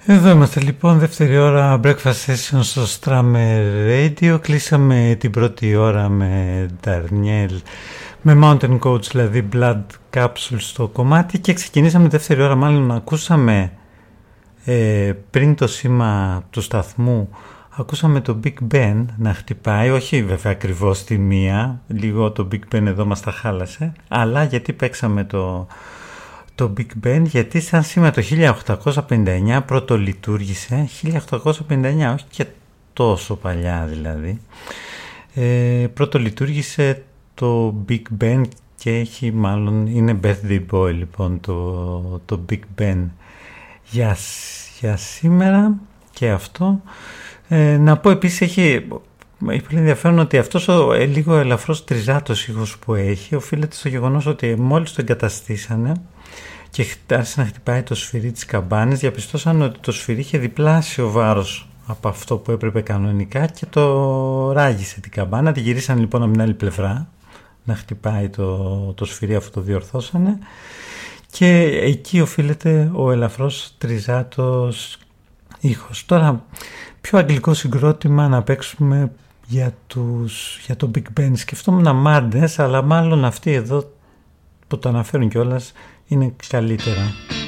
Εδώ είμαστε λοιπόν, δεύτερη ώρα Breakfast Session στο Strammer Radio. Κλείσαμε την πρώτη ώρα με Darnielle, με Mountain Coach, δηλαδή Blood Capsule στο κομμάτι, και ξεκινήσαμε δεύτερη ώρα, μάλλον ακούσαμε πριν το σήμα του σταθμού, ακούσαμε το Big Ben να χτυπάει, όχι βέβαια ακριβώς τη μία, λίγο το Big Ben εδώ μας τα χάλασε, αλλά γιατί παίξαμε το Big Ben, γιατί σαν σήμερα το 1859 πρώτο λειτουργήσε, 1859, όχι και τόσο παλιά δηλαδή, πρώτο λειτουργήσε το Big Ben και έχει, μάλλον είναι birthday boy λοιπόν το Big Ben για σήμερα και αυτό. Να πω επίσης, έχει πολύ ενδιαφέρον ότι αυτός ο λίγο ελαφρώς τριζάτος ήχος που έχει οφείλεται στο γεγονός ότι μόλις το εγκαταστήσανε και άρχισε να χτυπάει το σφυρί της καμπάνης, διαπιστώσαν ότι το σφυρί είχε διπλάσιο βάρος από αυτό που έπρεπε κανονικά και το ράγισε την καμπάνα. Τη γυρίσαν λοιπόν από την άλλη πλευρά να χτυπάει το σφυρί, αφού το διορθώσανε, και εκεί οφείλεται ο ελαφρώς τριζάτος ήχος. Τώρα, πιο αγγλικό συγκρότημα να παίξουμε για το Big Ben. Σκεφτόμουν Madness, αλλά μάλλον αυτοί εδώ που το αναφέρουν κιόλας είναι καλύτερα.